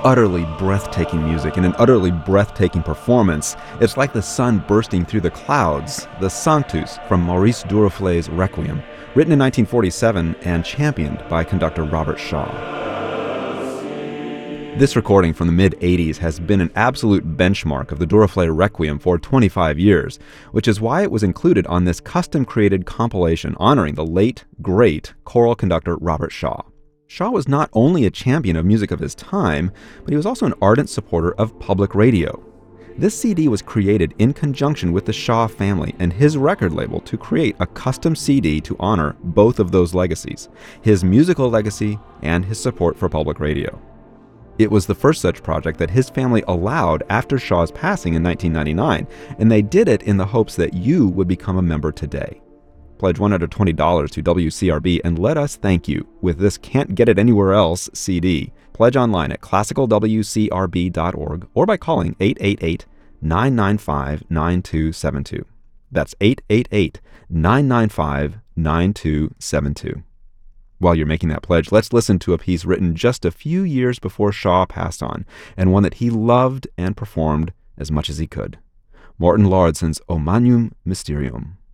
utterly breathtaking music and an utterly breathtaking performance. It's like the sun bursting through the clouds. The Sanctus from Maurice Duruflé's Requiem, written in 1947 and championed by conductor Robert Shaw. This recording from the mid-'80s has been an absolute benchmark of the Duruflé Requiem for 25 years, which is why it was included on this custom-created compilation honoring the late, great choral conductor Robert Shaw. Shaw was not only a champion of music of his time, but he was also an ardent supporter of public radio. This CD was created in conjunction with the Shaw family and his record label to create a custom CD to honor both of those legacies, his musical legacy and his support for public radio. It was the first such project that his family allowed after Shaw's passing in 1999, and they did it in the hopes that you would become a member today. Pledge $120 to WCRB and let us thank you with this Can't Get It Anywhere Else CD. Pledge online at classicalwcrb.org or by calling 888-995-9272. That's 888-995-9272. While you're making that pledge, let's listen to a piece written just a few years before Shaw passed on, and one that he loved and performed as much as he could. Morten Lauridsen's O Magnum Mysterium.